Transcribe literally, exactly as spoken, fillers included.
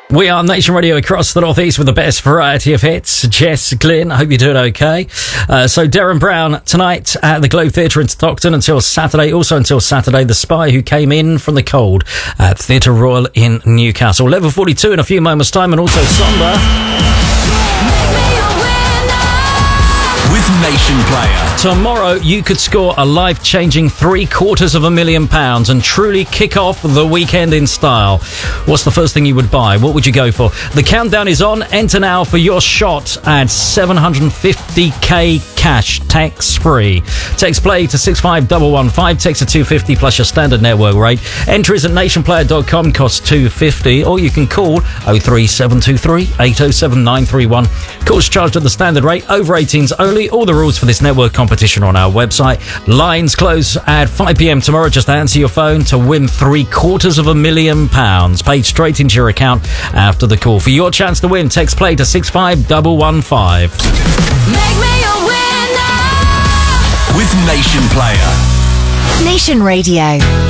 We are Nation Radio across the Northeast with the best variety of hits. Jess, Glyn, I hope you're doing okay. Uh, so Darren Brown tonight at the Globe Theatre in Stockton until Saturday. Also until Saturday, The Spy Who Came In From the Cold at Theatre Royal in Newcastle. Level forty-two in a few moments' time, and also Somber with Nation Player. Tomorrow, you could score a life-changing three quarters of a million pounds and truly kick off the weekend in style. What's the first thing you would buy? What would you go for? The countdown is on. Enter now for your shot at seven hundred fifty k cash, tax-free. Text play to six five one one five. Text to two fifty plus your standard network rate. Entries at nation player dot com, cost two fifty, or you can call oh three seven two three eight oh seven nine three one. Calls charged at the standard rate. Over eighteens only. All the rules for this network competition are on our website. Lines close at five p.m. tomorrow. Just answer your phone to win three quarters of a million pounds paid straight into your account after the call. For your chance to win, text play to six five one one five. Make me a winner with Nation Player. Nation Radio.